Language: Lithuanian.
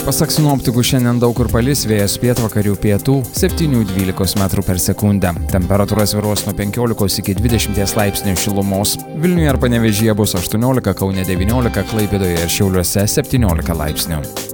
Pasak sinoptikų, šiandien daug kur palis, vėjas pietvakarių pietų 7–12 metrų per sekundę. Temperatūra svyruos nuo 15 iki 20 laipsnių šilumos. Vilniuje ir Panevėžyje bus 18, Kaune 19, Klaipėdoje ir Šiauliuose 17 laipsnių.